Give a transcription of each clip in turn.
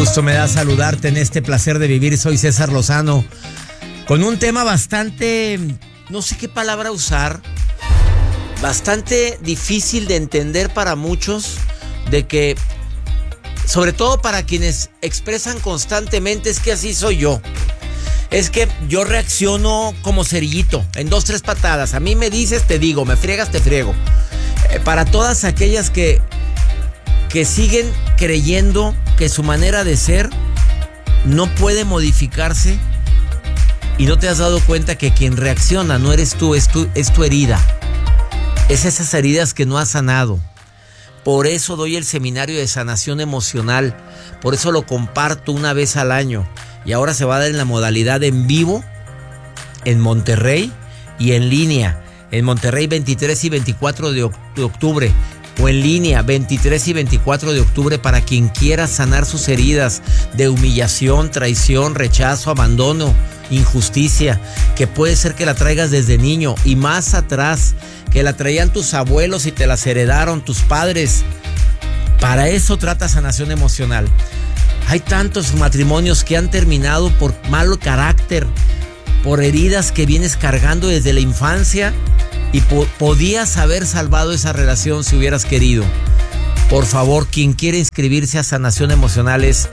gusto me da saludarte en este placer de vivir. Soy César Lozano, con un tema bastante, no sé qué palabra usar, bastante difícil de entender para muchos, de que, sobre todo para quienes expresan constantemente, es que así soy yo. Es que yo reacciono como cerillito, en 2, 3 patadas. A mí me dices, te digo, me friegas, te friego. Para todas aquellas que siguen creyendo que su manera de ser no puede modificarse y no te has dado cuenta que quien reacciona no eres tú, es tu herida. Es esas heridas que no has sanado. Por eso doy el seminario de sanación emocional. Por eso lo comparto una vez al año. Y ahora se va a dar en la modalidad en vivo en Monterrey y en línea. En Monterrey 23 y 24 de octubre. O en línea 23 y 24 de octubre para quien quiera sanar sus heridas de humillación, traición, rechazo, abandono, injusticia, que puede ser que la traigas desde niño y más atrás, que la traían tus abuelos y te las heredaron tus padres. Para eso trata sanación emocional. Hay tantos matrimonios que han terminado por mal carácter, por heridas que vienes cargando desde la infancia. Y podías haber salvado esa relación si hubieras querido. Por favor, quien quiere inscribirse a Sanación Emocional es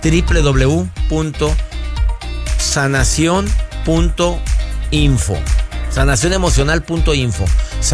www.sanacion.info. Sanacionemocional.info.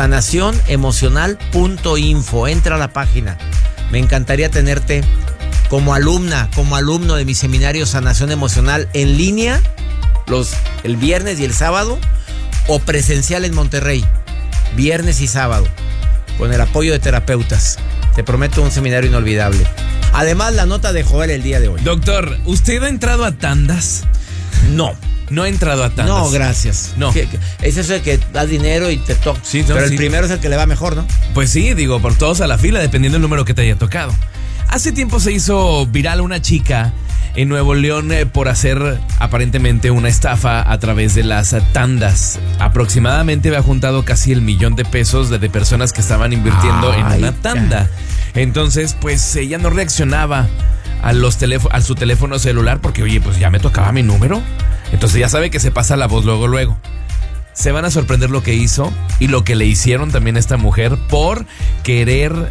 Sanacionemocional.info. Entra a la página. Me encantaría tenerte como alumna, como alumno de mi seminario Sanación Emocional en línea el viernes y el sábado, o presencial en Monterrey, viernes y sábado, con el apoyo de terapeutas. Te prometo un seminario inolvidable. Además, la nota de Joel el día de hoy. Doctor, ¿usted ha entrado a tandas? No. No ha entrado a tandas. No, gracias. No. Es eso de que das dinero y te toca. Sí, no, pero sí. El primero es el que le va mejor, ¿no? Pues sí, digo, por todos a la fila, dependiendo del número que te haya tocado. Hace tiempo se hizo viral una chica en Nuevo León por hacer aparentemente una estafa a través de las tandas. Aproximadamente había juntado casi $1 millón de personas que estaban invirtiendo en una tanda. Entonces, pues ella no reaccionaba a su teléfono celular porque, oye, pues ya me tocaba mi número. Entonces ya sabe que se pasa la voz luego. Se van a sorprender lo que hizo y lo que le hicieron también a esta mujer por querer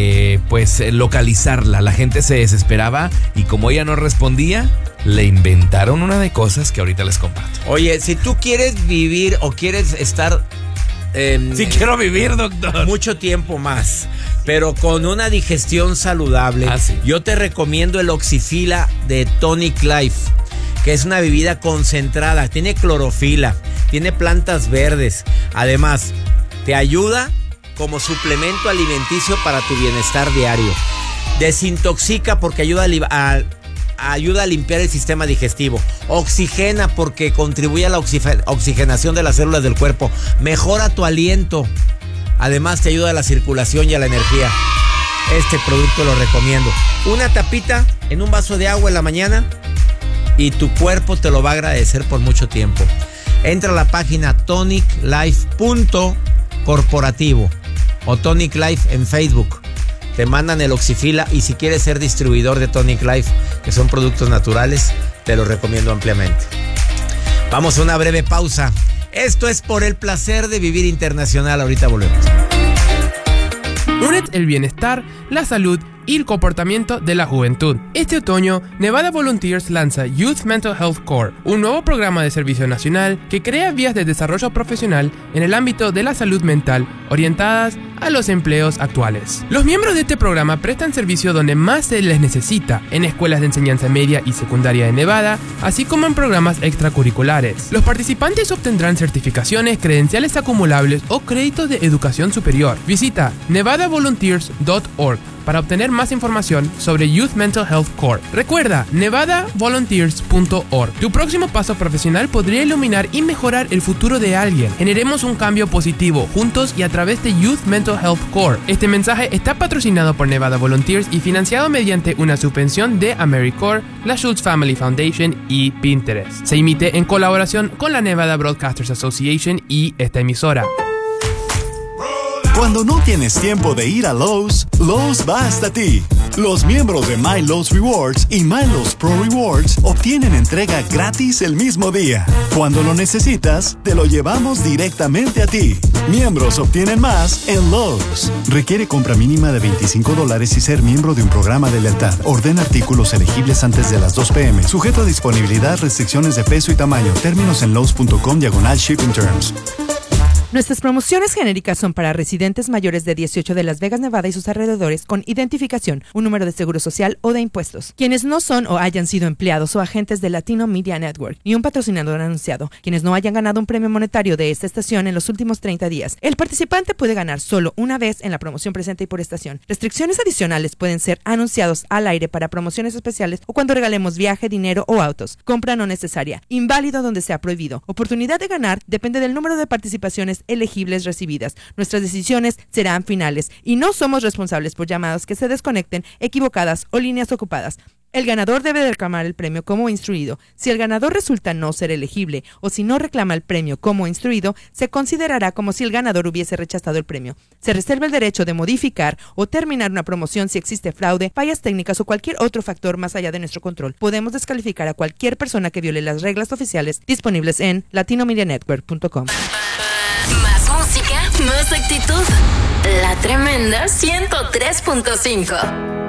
localizarla. La gente se desesperaba y como ella no respondía, le inventaron una de cosas que ahorita les comparto. Oye, si tú quieres vivir o quieres estar... sí quiero vivir, doctor. Mucho tiempo más, pero con una digestión saludable. Sí. Yo te recomiendo el Oxyfila de Tonic Life, que es una bebida concentrada, tiene clorofila, tiene plantas verdes. Además, te ayuda como suplemento alimenticio para tu bienestar diario. Desintoxica porque ayuda a limpiar el sistema digestivo. Oxigena porque contribuye a la oxigenación de las células del cuerpo. Mejora tu aliento. Además, te ayuda a la circulación y a la energía. Este producto lo recomiendo. Una tapita en un vaso de agua en la mañana y tu cuerpo te lo va a agradecer por mucho tiempo. Entra a la página toniclife.corporativo o Tonic Life en Facebook. Te mandan el Oxyfila y si quieres ser distribuidor de Tonic Life, que son productos naturales, te lo recomiendo ampliamente. Vamos a una breve pausa. Esto es Por el Placer de Vivir Internacional. Ahorita volvemos. UNED el bienestar, la salud y el comportamiento de la juventud. Este otoño, Nevada Volunteers lanza Youth Mental Health Core, un nuevo programa de servicio nacional que crea vías de desarrollo profesional en el ámbito de la salud mental orientadas a los empleos actuales. Los miembros de este programa prestan servicio donde más se les necesita, en escuelas de enseñanza media y secundaria de Nevada, así como en programas extracurriculares. Los participantes obtendrán certificaciones, credenciales acumulables o créditos de educación superior. Visita nevadavolunteers.org para obtener más información sobre Youth Mental Health Core. Recuerda, nevadavolunteers.org. Tu próximo paso profesional podría iluminar y mejorar el futuro de alguien. Generemos un cambio positivo, juntos y a través de Youth Mental Health Core. Este mensaje está patrocinado por Nevada Volunteers y financiado mediante una subvención de AmeriCorps, la Schultz Family Foundation y Pinterest. Se emite en colaboración con la Nevada Broadcasters Association y esta emisora. Cuando no tienes tiempo de ir a Lowe's, Lowe's va hasta ti. Los miembros de MyLowe's Rewards y MyLowe's Pro Rewards obtienen entrega gratis el mismo día. Cuando lo necesitas, te lo llevamos directamente a ti. Miembros obtienen más en Lowe's. Requiere compra mínima de $25 y ser miembro de un programa de lealtad. Ordena artículos elegibles antes de las 2 p.m. Sujeto a disponibilidad, restricciones de peso y tamaño. Términos en lowes.com/shipping terms. Nuestras promociones genéricas son para residentes mayores de 18 de Las Vegas, Nevada y sus alrededores con identificación, un número de seguro social o de impuestos. Quienes no son o hayan sido empleados o agentes de Latino Media Network, ni un patrocinador anunciado. Quienes no hayan ganado un premio monetario de esta estación en los últimos 30 días. El participante puede ganar solo una vez en la promoción presente y por estación. Restricciones adicionales pueden ser anunciados al aire para promociones especiales o cuando regalemos viaje, dinero o autos. Compra no necesaria. Inválido donde sea prohibido. Oportunidad de ganar depende del número de participaciones elegibles recibidas. Nuestras decisiones serán finales y no somos responsables por llamadas que se desconecten, equivocadas o líneas ocupadas. El ganador debe de reclamar el premio como instruido. Si el ganador resulta no ser elegible o si no reclama el premio como instruido, se considerará como si el ganador hubiese rechazado el premio. Se reserva el derecho de modificar o terminar una promoción si existe fraude, fallas técnicas o cualquier otro factor más allá de nuestro control. Podemos descalificar a cualquier persona que viole las reglas oficiales disponibles en latinomedianetwork.com. Más música, más actitud. La Tremenda 103.5.